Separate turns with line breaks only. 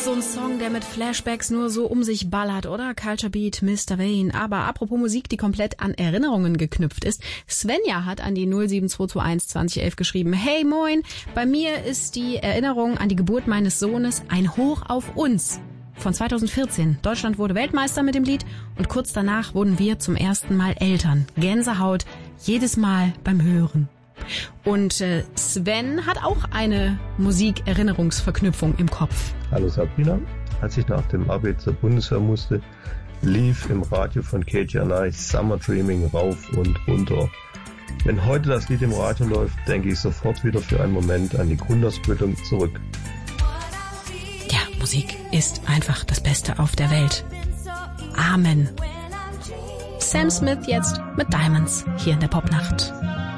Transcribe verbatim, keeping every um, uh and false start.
so ein Song, der mit Flashbacks nur so um sich ballert, oder? Culture Beat, Mister Vane. Aber apropos Musik, die komplett an Erinnerungen geknüpft ist. Svenja hat an die null sieben zwei zwei eins zwanzig elf geschrieben. Hey, moin, bei mir ist die Erinnerung an die Geburt meines Sohnes ein Hoch auf uns. Von zweitausendvierzehn. Deutschland wurde Weltmeister mit dem Lied und kurz danach wurden wir zum ersten Mal Eltern. Gänsehaut jedes Mal beim Hören. Und äh, Sven hat auch eine Musikerinnerungsverknüpfung im Kopf.
Hallo Sabrina, als ich nach dem Abi zur Bundeswehr musste, lief im Radio von K G N I Summer Dreaming rauf und runter. Wenn heute das Lied im Radio läuft, denke ich sofort wieder für einen Moment an die Grundausbildung zurück.
Ja, Musik ist einfach das Beste auf der Welt. Amen. Sam Smith jetzt mit Diamonds hier in der Popnacht.